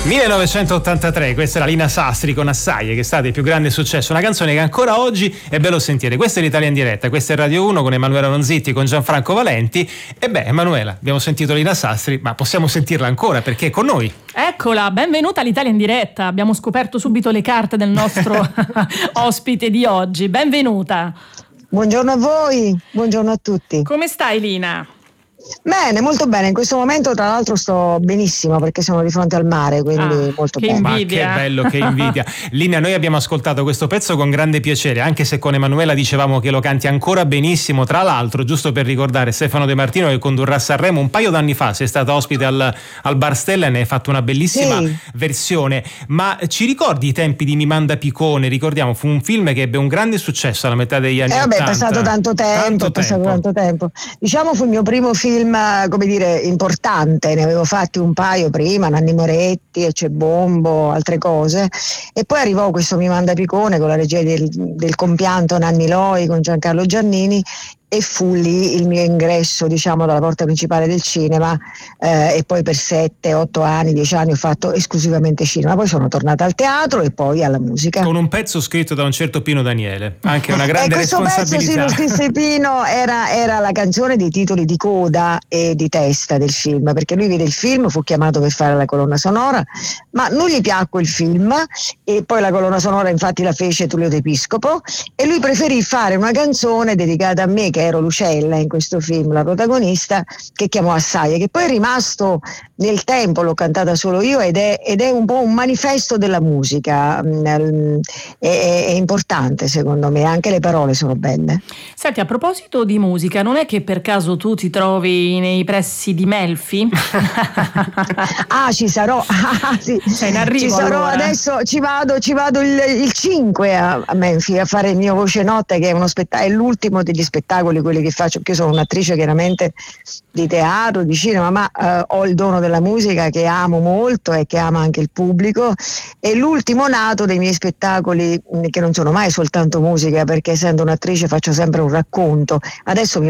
1983, questa è la Lina Sastri con Assaie, che è stato il più grande successo, una canzone che ancora oggi è bello sentire. Questa è l'Italia in diretta, questa è Radio 1 con Emanuela Ronzitti, con Gianfranco Valenti. E beh, Emanuela, abbiamo sentito Lina Sastri, ma possiamo sentirla ancora perché è con noi. Eccola, benvenuta all'Italia in diretta. Abbiamo scoperto subito le carte del nostro ospite di oggi. Benvenuta. Buongiorno a voi, buongiorno a tutti. Come stai, Lina? Bene, molto bene. In questo momento tra l'altro sto benissimo perché sono di fronte al mare, quindi molto che bene. invidia. Ma che bello, che invidia. Lina, noi abbiamo ascoltato questo pezzo con grande piacere, anche se con Emanuela dicevamo che lo canti ancora benissimo. Tra l'altro, giusto per ricordare, Stefano De Martino, che condurrà a Sanremo un paio d'anni fa, sei stata ospite al Bar Stella e ne hai fatto una bellissima versione. Ma ci ricordi i tempi di Mi manda Picone? Ricordiamo, fu un film che ebbe un grande successo alla metà degli anni 80. È passato tanto tempo. Diciamo fu il mio primo film, come dire, importante. Ne avevo fatti un paio prima, Nanni Moretti, e C'è Bombo, altre cose, e poi arrivò questo Mi manda Picone con la regia del compianto Nanni Loi, con Giancarlo Giannini, e fu lì il mio ingresso, diciamo, dalla porta principale del cinema, e poi per 7, 8 anni, 10 anni ho fatto esclusivamente cinema. Poi sono tornata al teatro e poi alla musica. Con un pezzo scritto da un certo Pino Daniele, anche una grande responsabilità. Questo pezzo, sì, lo scrisse Pino, era la canzone dei titoli di coda e di testa del film, perché lui vide il film, fu chiamato per fare la colonna sonora, ma non gli piacque il film e poi la colonna sonora infatti la fece Tullio De Piscopo, e lui preferì fare una canzone dedicata a me, che ero Lucella in questo film, la protagonista, che chiamò Assaie, che poi è rimasto nel tempo, l'ho cantata solo io, ed è un po' un manifesto della musica. È importante secondo me, anche le parole sono belle. Senti, a proposito di musica, non è che per caso tu ti trovi nei pressi di Melfi? Ci sarò. Sì. Sei in arrivo, ci sarò allora. Adesso ci vado il 5 a Melfi a fare il mio Voce Notte, che è l'ultimo degli spettacoli, quelli che faccio, perché io sono un'attrice chiaramente di teatro, di cinema, ma ho il dono della musica che amo molto e che ama anche il pubblico. È l'ultimo nato dei miei spettacoli, che non sono mai soltanto musica, perché essendo un'attrice faccio sempre un racconto. Adesso mi